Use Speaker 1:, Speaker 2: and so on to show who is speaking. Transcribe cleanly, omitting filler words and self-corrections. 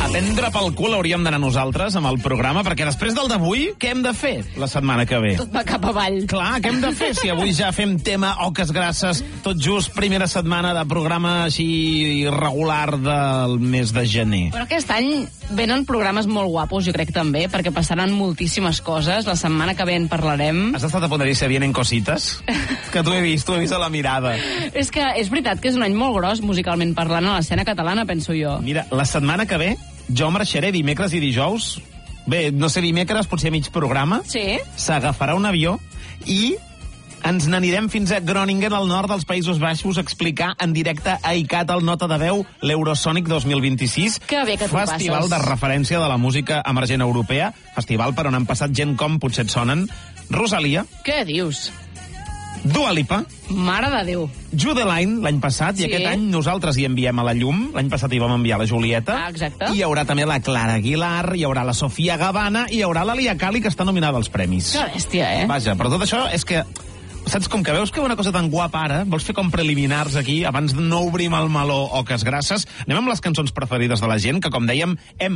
Speaker 1: A prendre pel cul hauríem d'anar nosaltres amb el programa, perquè després del d'avui, què hem de fer la setmana que ve?
Speaker 2: Tot va cap avall.
Speaker 1: Clar, què hem de fer si avui ja fem tema oques grasses, tot just primera setmana de programa així regular del mes de gener?
Speaker 2: Però aquest any venen programes molt guapos, jo crec també, perquè passaran moltíssimes coses. La setmana que ve en parlarem.
Speaker 1: Has estat a punt de dir si vienen cosites? Que t'ho he vist a la mirada.
Speaker 2: És que és veritat que és un any molt gros musicalment parlant a l'escena catalana, penso jo.
Speaker 1: Mira, la setmana que ve jo marxaré dimecres i dijous. Bé, no sé, dimecres, potser a mig programa.
Speaker 2: Sí?
Speaker 1: S'agafarà un avió i ens n'anirem fins a Groningen, al nord dels Països Baixos, a explicar en directe a ICAT, el Nota de Veu, l'Eurosonic 2026.
Speaker 2: Que bé que t'ho passes.
Speaker 1: Festival de referència de la música emergent europea. Festival per on han passat gent com potser et sonen. Rosalia.
Speaker 2: Què dius?
Speaker 1: Dua Lipa.
Speaker 2: Mare de Déu.
Speaker 1: Judeline, l'any passat,
Speaker 2: Sí.
Speaker 1: I aquest any nosaltres hi enviem a la llum. L'any passat hi vam enviar la Julieta.
Speaker 2: Ah, exacte.
Speaker 1: I hi haurà també la Clara Aguilar, hi haurà la Sofia Gavana, i hi haurà la Lia Cali, que està nominada als premis.
Speaker 2: Que bèstia, eh?
Speaker 1: Vaja, però tot això és que... Saps, com que veus que una cosa tan guapa ara, vols fer com preliminars aquí, abans de no obrim el meló oques grasses, anem amb les cançons preferides de la gent, que, com dèiem, hem